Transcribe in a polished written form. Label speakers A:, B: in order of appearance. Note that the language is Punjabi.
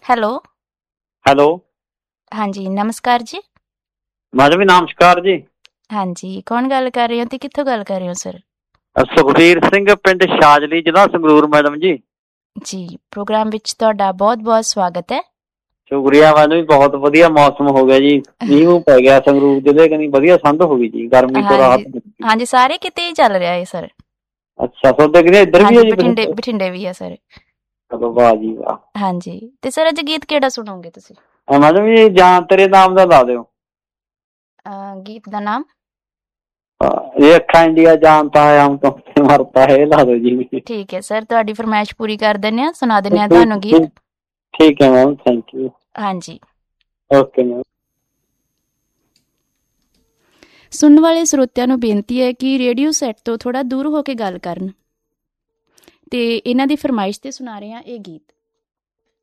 A: ਹੈਲੋ।
B: ਹੈਲੋ।
A: ਹਾਂਜੀ, ਨਮਸਕਾਰ ਜੀ।
B: ਮੈਡਮ ਜੀ ਨਮਸਕਾਰ ਜੀ।
A: ਹਾਂਜੀ, ਕੌਣ ਗੱਲ ਕਰ ਰਹੇ ਹੋ ਤੇ ਕਿੱਥੋਂ ਗੱਲ ਕਰ ਰਹੇ ਹੋ ਸਰ?
B: ਸੁਖਬੀਰ ਸਿੰਘ, ਪਿੰਡ ਸ਼ਾਜਲੀ, ਜ਼ਿਲ੍ਹਾ ਸੰਗਰੂਰ ਮੈਡਮ ਜੀ।
A: ਜੀ, ਪ੍ਰੋਗਰਾਮ ਵਿੱਚ ਤੁਹਾਡਾ ਬਹੁਤ-ਬਹੁਤ ਸਵਾਗਤ ਹੈ।
B: ਸ਼ੁਕਰੀਆ ਮੈਡਮ ਜੀ, ਬਹੁਤ ਵਧੀਆ ਮੌਸਮ ਹੋ ਗਿਆ ਜੀ। ਮੀਂਹ ਪੈ ਗਿਆ ਸੰਗਰੂਰ ਜ਼ਿਲ੍ਹੇ ਕਨੀ, ਵਧੀਆ ਠੰਡ ਹੋ ਗਈ ਜੀ, ਗਰਮੀ ਤੋਂ ਰਾਹਤ
A: ਹਾਂਜੀ,
B: ਮਿਲੀ।
A: ਹਾਂਜੀ ਸਾਰੇ ਕਿਤੇ ਹੀ ਚੱਲ ਰਿਹਾ ਹੈ ਸਰ।
B: ਅੱਛਾ, ਤੁਹਾਡੇ ਕਿਤੇ ਇੱਧਰ ਵੀ ਹੈ
A: ਹਾਂਜੀ,
B: ਜੀ
A: ਬਠਿੰਡੇ ਵੀ ਹੈ ਸਰ।
B: ਚਲੋ ਵਾਹ ਜੀ ਵਾਹ।
A: ਹਾਂਜੀ, ਤੇ ਸਰ ਅੱਜ ਗੀਤ ਕਿਹੜਾ ਸੁਣੋਗੇ ਤੁਸੀਂ?
B: ਮੈਡਮ ਜੀ ਜਾਂ ਤੇਰੇ ਨਾਮ ਦਾ ਲਾ ਦਿਓ।
A: ਗੀਤ ਦਾ ਨਾਮ?
B: ਇਹ ਅੱਖਾਂ ਇੰਡੀਆ ਜਾਣਤਾ ਹੈ ਹਮ ਤੁਮਸੇ ਮਰਤਾ ਹੈ, ਇਹ ਲਾ ਦਿਓ ਜੀ।
A: ਠੀਕ ਹੈ ਸਰ, ਤੁਹਾਡੀ ਫਰਮਾਇਸ਼ ਪੂਰੀ ਕਰ ਦਿੰਦੇ ਹਾਂ, ਸੁਣਾ ਦਿੰਦੇ ਹਾਂ ਤੁਹਾਨੂੰ ਗੀਤ।
B: ਠੀਕ ਹੈ ਮੈਮ, ਥੈਂਕ ਯੂ।
A: ਹਾਂਜੀ।
B: Okay ma'am.
A: ਸੁਣਨ ਵਾਲੇ ਸਰੋਤਿਆਂ ਨੂੰ ਬੇਨਤੀ ਹੈ ਕਿ ਰੇਡੀਓ ਸੈੱਟ ਤੋਂ ਥੋੜ੍ਹਾ ਦੂਰ ਹੋ ਕੇ ਗੱਲ ਕਰਨ, ਤੇ ਇਹਨਾਂ ਦੀ ਫਰਮਾਇਸ਼ ਤੇ ਸੁਣਾ ਰਹੇ ਹਾਂ ਇਹ ਗੀਤ।